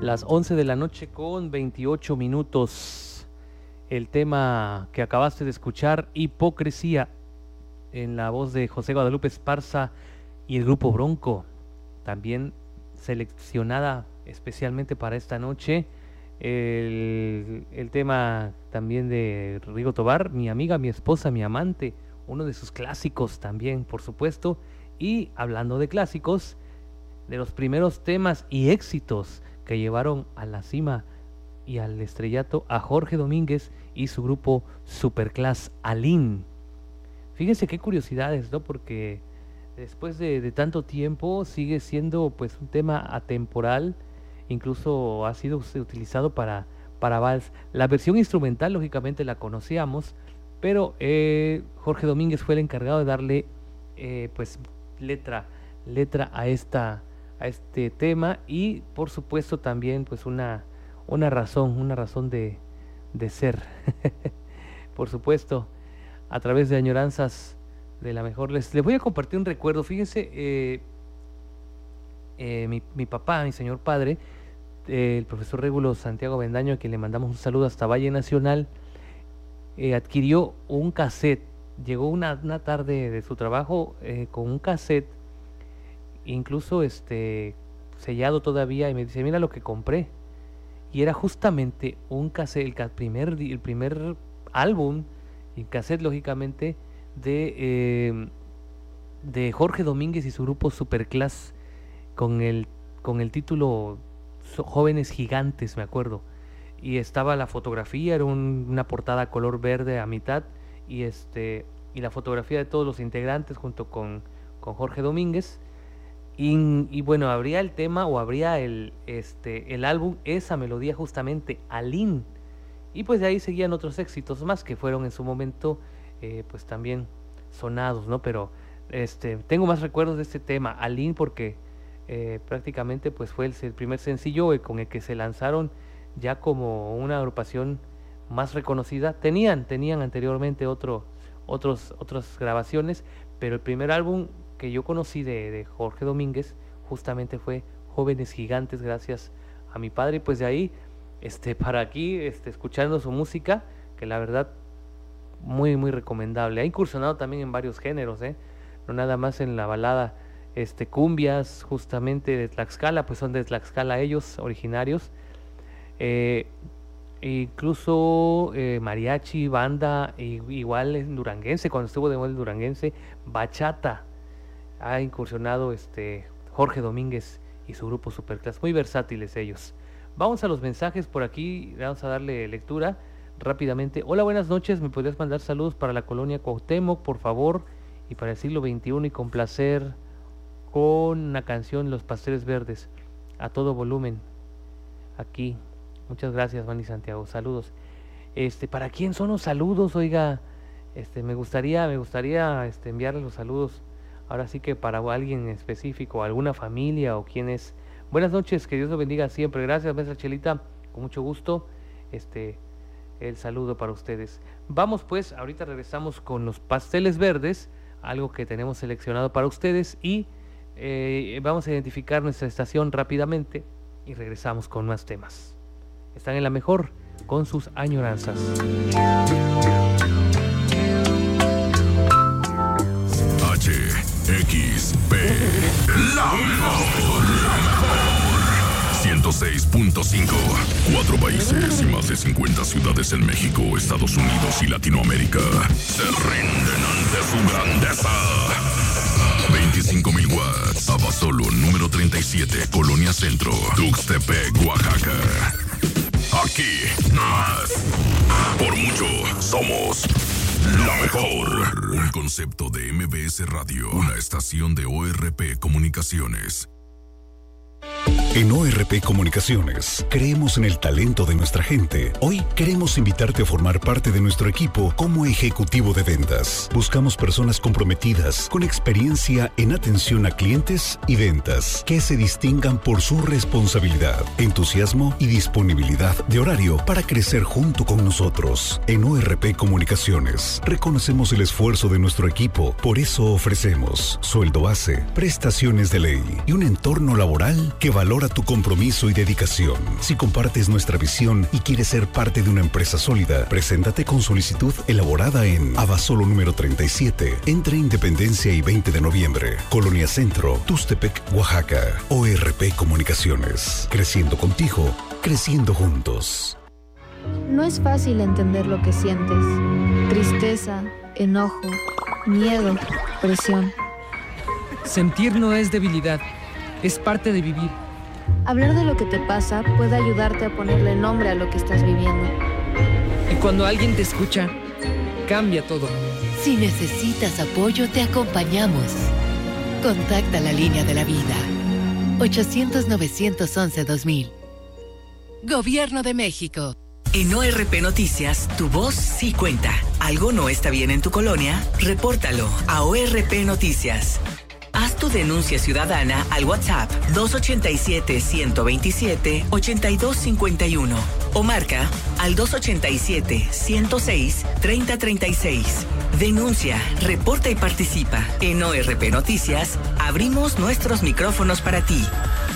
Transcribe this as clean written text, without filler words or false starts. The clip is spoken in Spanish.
Las 11 de la noche con 28 minutos. El tema que acabaste de escuchar, Hipocresía, en la voz de José Guadalupe Esparza y el grupo Bronco, también seleccionada especialmente para esta noche. El tema también de Rigo Tobar, Mi amiga, mi esposa, mi amante, uno de sus clásicos también, por supuesto. Y hablando de clásicos, de los primeros temas y éxitos que llevaron a la cima y al estrellato a Jorge Domínguez y su grupo Superclass Alín. Fíjense qué curiosidades, ¿no? Porque después de tanto tiempo sigue siendo pues un tema atemporal, incluso ha sido utilizado para vals. La versión instrumental lógicamente la conocíamos, pero Jorge Domínguez fue el encargado de darle pues letra a este tema, y por supuesto también pues una razón de ser. Por supuesto, a través de Añoranzas de la Mejor les voy a compartir un recuerdo. Fíjense, mi papá, mi señor padre, el profesor Régulo Santiago Bendaño, a quien le mandamos un saludo hasta Valle Nacional, adquirió un cassette. Llegó una tarde de su trabajo con un cassette, incluso sellado todavía, y me dice: mira lo que compré. Y era justamente un cassette, el primer álbum en cassette, lógicamente, de Jorge Domínguez y su grupo Superclass, con el título Jóvenes Gigantes, me acuerdo. Y estaba la fotografía, era una portada color verde a mitad, y la fotografía de todos los integrantes junto con Jorge Domínguez. Y bueno, abría el tema, o abría el álbum, esa melodía justamente, Alín. Y pues de ahí seguían otros éxitos más que fueron en su momento pues también sonados, ¿no? Pero tengo más recuerdos de este tema, Alín, porque prácticamente pues fue el primer sencillo con el que se lanzaron ya como una agrupación más reconocida. Tenían anteriormente otras grabaciones, pero el primer álbum que yo conocí de Jorge Domínguez justamente fue Jóvenes Gigantes, gracias a mi padre. Y pues de ahí para aquí escuchando su música, que la verdad muy muy recomendable. Ha incursionado también en varios géneros, no nada más en la balada, cumbias justamente de Tlaxcala, pues son de Tlaxcala ellos, originarios, incluso mariachi, banda, igual en duranguense, cuando estuvo de moda el duranguense, bachata. Ha incursionado Jorge Domínguez y su grupo Superclass, muy versátiles ellos. Vamos a los mensajes por aquí, vamos a darle lectura rápidamente. Hola, buenas noches, ¿me podrías mandar saludos para la colonia Cuauhtémoc, por favor? Y para el siglo XXI, y complacer con una canción, Los Pasteles Verdes, a todo volumen, aquí. Muchas gracias, Manny Santiago, saludos. ¿Para quién son los saludos? Oiga, me gustaría enviarle los saludos. Ahora sí que para alguien específico, alguna familia o quién es. Buenas noches, que Dios lo bendiga siempre. Gracias, maestra Chelita, con mucho gusto. El saludo para ustedes. Vamos pues, ahorita regresamos con Los Pasteles Verdes, algo que tenemos seleccionado para ustedes, y vamos a identificar nuestra estación rápidamente y regresamos con más temas. Están en La Mejor con sus Añoranzas. XP, la mejor. 106.5. 4 países y más de 50 ciudades en México, Estados Unidos y Latinoamérica se rinden ante su grandeza. 25,000 watts. Abasolo, número 37, Colonia Centro, Tuxtepec, Oaxaca. Aquí, más. Por mucho, somos la mejor. Un concepto de MBS Radio, una estación de ORP Comunicaciones. En ORP Comunicaciones, creemos en el talento de nuestra gente. Hoy queremos invitarte a formar parte de nuestro equipo como ejecutivo de ventas. Buscamos personas comprometidas, con experiencia en atención a clientes y ventas, que se distingan por su responsabilidad, entusiasmo y disponibilidad de horario para crecer junto con nosotros. En ORP Comunicaciones, reconocemos el esfuerzo de nuestro equipo. Por eso ofrecemos sueldo base, prestaciones de ley y un entorno laboral que valora valora tu compromiso y dedicación. Si compartes nuestra visión y quieres ser parte de una empresa sólida, preséntate con solicitud elaborada en Abasolo número 37, entre Independencia y 20 de noviembre, Colonia Centro, Tuxtepec, Oaxaca. ORP Comunicaciones. Creciendo contigo, creciendo juntos. No es fácil entender lo que sientes. Tristeza, enojo, miedo, presión. Sentir no es debilidad, es parte de vivir. Hablar de lo que te pasa puede ayudarte a ponerle nombre a lo que estás viviendo. Y cuando alguien te escucha, cambia todo. Si necesitas apoyo, te acompañamos. Contacta la línea de la vida. 800-911-2000. Gobierno de México. En ORP Noticias, tu voz sí cuenta. ¿Algo no está bien en tu colonia? Repórtalo a ORP Noticias. Haz tu denuncia ciudadana al WhatsApp 287-127-8251 o marca al 287-106-3036. Denuncia, reporta y participa. En ORP Noticias, abrimos nuestros micrófonos para ti.